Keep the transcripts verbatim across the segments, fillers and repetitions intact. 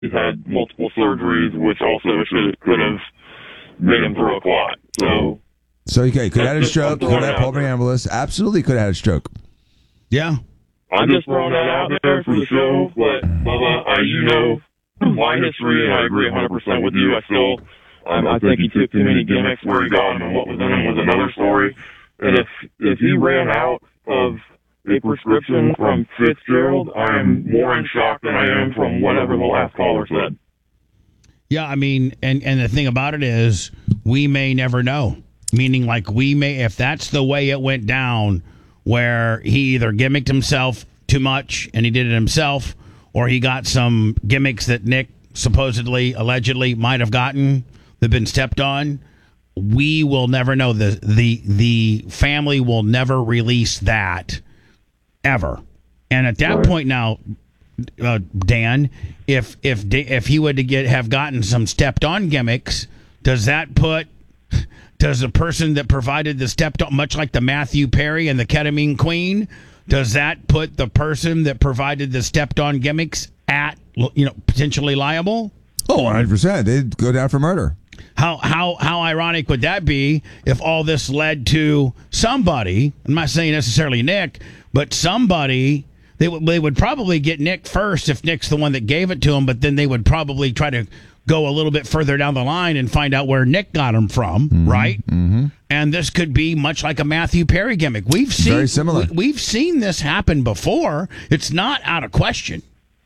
he's had multiple surgeries, which also should could have made him throw a clot. So, so okay, could have had a stroke, could have had pulmonary embolus, absolutely could have had a stroke. Yeah. I'm just throwing that out there for the show, but Bubba, I, you know my history, and I agree one hundred percent with you. I still, um, I think he took too many gimmicks. Where he got them and what was in them was another story. And if if he ran out of a prescription from Fitzgerald, I am more in shock than I am from whatever the last caller said. Yeah, I mean, and, and the thing about it is, we may never know. Meaning, like, we may, if that's the way it went down, where he either gimmicked himself too much and he did it himself, or he got some gimmicks that Nick supposedly, allegedly might have gotten that have been stepped on, we will never know. The the the family will never release that ever. And at that right. point now, uh, Dan, if if if he would to get have gotten some stepped on gimmicks, does that put does the person that provided the stepped on, much like the Matthew Perry and the Ketamine Queen, does that put the person that provided the stepped on gimmicks at, you know, potentially liable? Oh, one hundred percent. They'd go down for murder. How how how ironic would that be if all this led to somebody, I'm not saying necessarily Nick, but somebody, they would they would probably get Nick first if Nick's the one that gave it to him, but then they would probably try to go a little bit further down the line and find out where Nick got him from, mm-hmm, right? Mm-hmm. And this could be much like a Matthew Perry gimmick. We've seen very similar. We, we've seen this happen before. It's not out of question.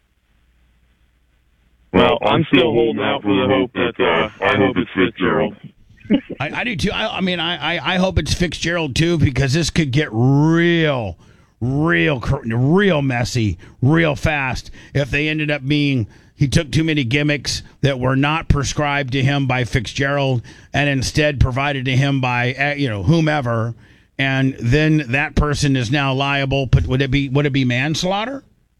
Well, I'm still holding out for the hope that uh, I hope it's Fitzgerald. I, I do too. I, I mean, I, I, I hope it's Fitzgerald too, because this could get real, real, real messy, real fast if they ended up being. He took too many gimmicks that were not prescribed to him by Fitzgerald and instead provided to him by, you know, whomever, and then that person is now liable. But would it be would it be manslaughter?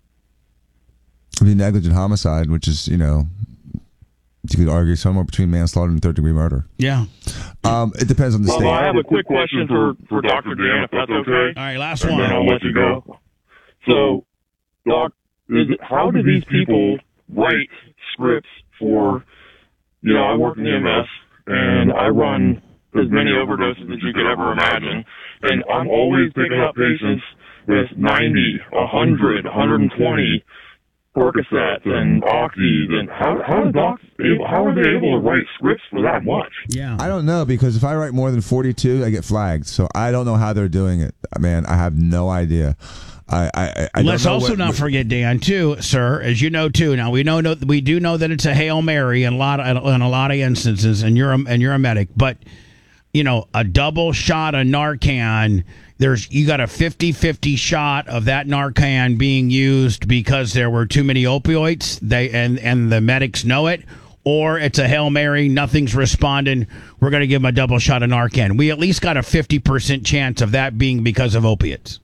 It'd be negligent homicide, which is, you know, you could argue somewhere between manslaughter and third degree murder. Yeah. Um, it depends on the well, state. I have a quick question for, for Doctor Dan, if that's okay. All right, last and one. Then I'll let you go. So, Doc, is it, how do these people write scripts for, you know, I work in the E M S, and I run as many overdoses as you could ever imagine, and I'm always picking up patients with ninety, one hundred, one hundred twenty Percocets and Oxys, and how how are docs able, how are they able to write scripts for that much? Yeah, I don't know, because if I write more than forty-two, I get flagged. So I don't know how they're doing it, man. I have no idea. I, I, I Let's don't know also what, not what, forget, Dan, too, sir, as you know too. Now we know, know we do know that it's a Hail Mary in a lot of, in a lot of instances, and you're a, and you're a medic, but you know, a double shot of Narcan. There's you got a fifty-fifty shot of that Narcan being used because there were too many opioids. They and and the medics know it, or it's a Hail Mary. Nothing's responding. We're going to give them a double shot of Narcan. We at least got a fifty percent chance of that being because of opiates.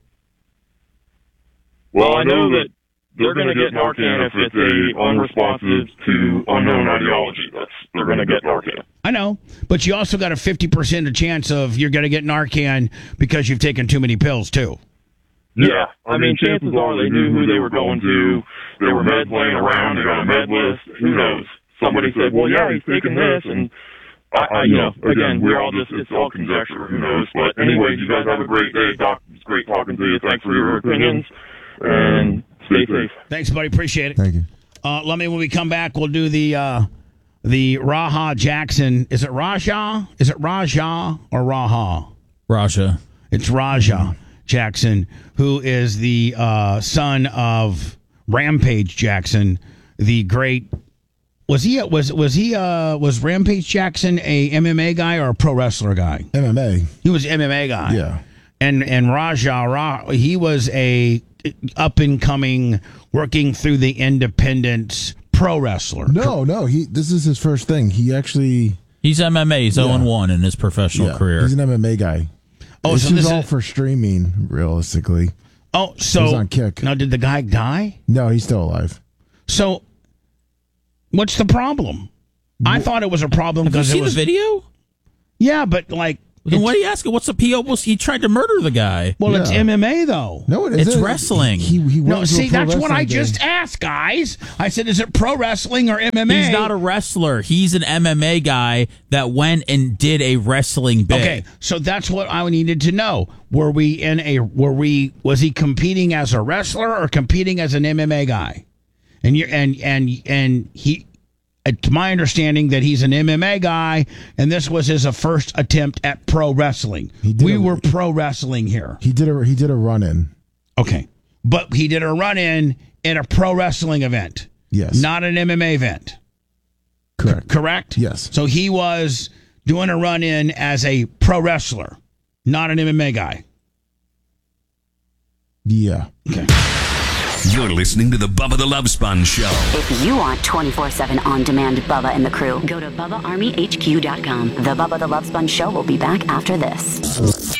Well, I know that they're going to get Narcan if it's a unresponsive to unknown ideology. That's they're going to get Narcan. I know, but you also got a fifty percent chance of you're going to get Narcan because you've taken too many pills, too. Yeah. I mean, chances are they knew who they were going to. There were meds laying around. They got a med list. Who knows? Somebody said, well, yeah, he's taking this. And, I, I, you know, again, we're all just, it's all conjecture. Who knows? But anyway, you guys have a great day. Doc, it's great talking to you. Thanks for your opinions. And stay safe. Thanks, buddy. Appreciate it. Thank you. Uh, let me, when we come back, we'll do the uh, the Raja Jackson. Is it Raja? Is it Raja or Raha? Raja. It's Raja Jackson, who is the uh, son of Rampage Jackson, the great. Was he was was he uh, was Rampage Jackson a M M A guy or a pro wrestler guy? M M A. He was an M M A guy. Yeah. And and Raja Ra, he was a up and coming, working through the independents pro wrestler. No, no, he. This is his first thing. He actually. He's M M A. He's Yeah. oh and one in his professional Yeah, career. he's an M M A guy. Oh, this so is this all is, for streaming, realistically. oh, so He was on Kick. now did the guy die? No, he's still alive. So what's the problem? I thought it was a problem Have you because it seen was the video? yeah, but like Then why are you asking? What's the P O? He tried to murder the guy. Well, it's Yeah. M M A though. No, it It's isn't. wrestling. He, he went No, to a see, pro that's what wrestling I thing. just asked, guys. I said, is it pro wrestling or M M A? He's not a wrestler. He's an M M A guy that went and did a wrestling bit. Okay, so that's what I needed to know. Were we in a? Were we? Was he competing as a wrestler or competing as an M M A guy? And you and and and he. uh, To my understanding, that he's an M M A guy, and this was his uh, first attempt at pro wrestling. He did We a- were pro wrestling here. He did a he did a run in. Okay, but he did a run in in a pro wrestling event, Yes. not an M M A event. Correct. Correct? Yes. So he was doing a run in as a pro wrestler, not an M M A guy. Yeah. Okay. You're listening to the Bubba the Love Sponge Show. If you want twenty-four seven on-demand Bubba and the crew, go to Bubba Army H Q dot com. The Bubba the Love Sponge Show will be back after this.